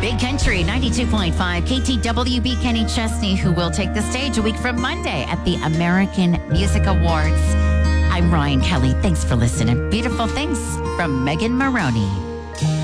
Big Country 92.5 KTWB Kenny Chesney, who will take the stage a week from Monday at the American Music Awards. I'm Ryan Kelly. Thanks for listening. Beautiful things from Megan Maroney.